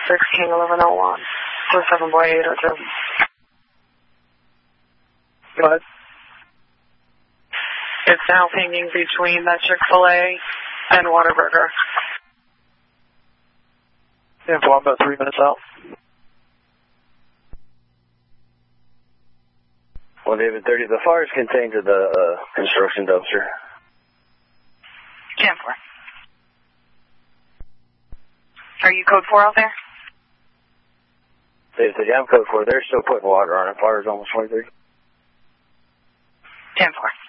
161101. 27 boy 802. Go ahead. It's now pinging between the Chick-fil-A and Whataburger. Yeah, I'm about 3 minutes out. Well, David 30, the fire is contained to the construction dumpster. 10-4. Are you code 4 out there? David 30, I'm code 4. They're still putting water on it. Fire's almost 23. 10-4.